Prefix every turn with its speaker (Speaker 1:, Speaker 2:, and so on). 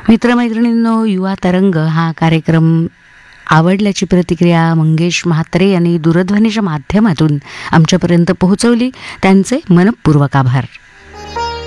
Speaker 1: मित्रमैत्रिणींनो, युवा तरंग हा कार्यक्रम आवडल्याची प्रतिक्रिया मंगेश म्हात्रे यांनी दूरध्वनीच्या माध्यमातून आमच्यापर्यंत पोहोचवली. त्यांचे मनपूर्वक आभार.